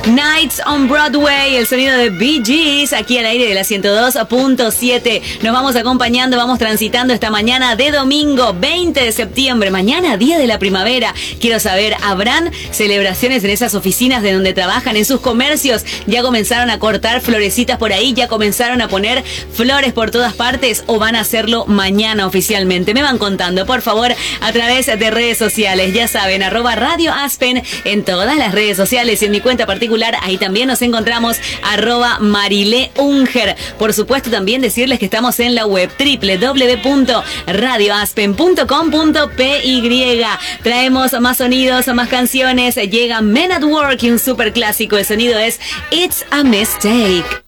Nights on Broadway, el sonido de Bee Gees, aquí al aire de la 102.7. Nos vamos acompañando, vamos transitando esta mañana de domingo 20 de septiembre, mañana día de la primavera. Quiero saber, ¿habrán celebraciones en esas oficinas de donde trabajan, en sus comercios? ¿Ya comenzaron a cortar florecitas por ahí? ¿Ya comenzaron a poner flores por todas partes? ¿O van a hacerlo mañana oficialmente? Me van contando, por favor, a través de redes sociales. Ya saben, @Radio Aspen en todas las redes sociales y en mi cuenta particular. Ahí también nos encontramos @Marileunger. Por supuesto, también decirles que estamos en la web www.radioaspen.com.py. Traemos más sonidos, más canciones. Llega Men at Work, un super clásico. El sonido es It's a Mistake.